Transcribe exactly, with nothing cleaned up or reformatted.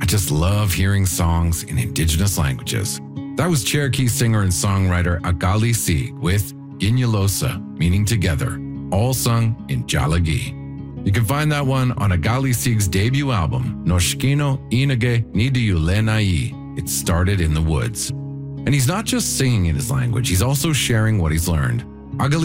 just love hearing songs in indigenous languages. That was Cherokee singer and songwriter Agali Sieg with Ginyalosa, meaning together, all sung in Jalagi. You can find that one on Agali Sieg's debut album, Noshkino Inage Nidiyulenai. It started in the woods. And he's not just singing in his language, he's also sharing what he's learned. Agali